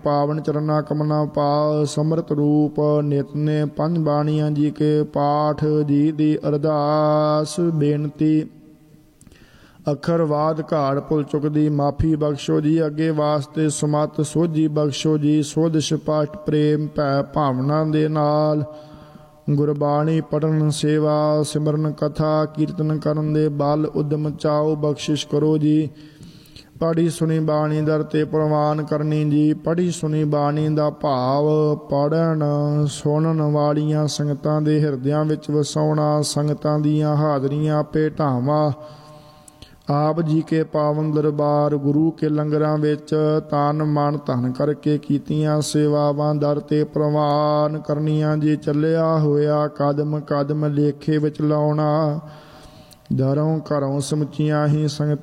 पावन चरना कमना पाल समृत रूप नितने पंज बाणियां जी के पाठ जी दी अरदास बेनती अखरवाद घाड़ भुल चुकदी माफ़ी बख्शो जी अगे वास्ते सुमत सोझी बख्शो जी सोध स्पष्ट प्रेम भै भावना दे नाल गुरबाणी पढ़न सेवा सिमरन कथा कीर्तन करन दे बल उद्यम चाओ बख्शिश करो जी। पढ़ी सुनी बाणी दर ते प्रवान करनी जी पढ़ी सुनी बाणी दा भाव पढ़न सुनन वालियां संगतां दे हिरदियां विच वसाउणा संगतां दियां हाज़रियां भेटावां आप जी के पावन दरबार गुरु के लंगरां विच तन मन धन करके कीतियां सेवावां दर ते प्रवान करनियां जी चलिया होया कदम कदम लेखे विच लाउणा दरों घरों समुचियां ही संगत